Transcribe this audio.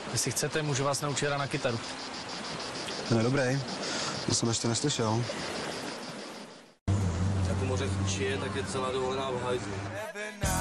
Jestli chcete, můžu vás naučit hrát na kytaru. To je dobrý. To jsem ještě neslyšel. Jak u moře chčije, tak je celá dovolená v hajzlu.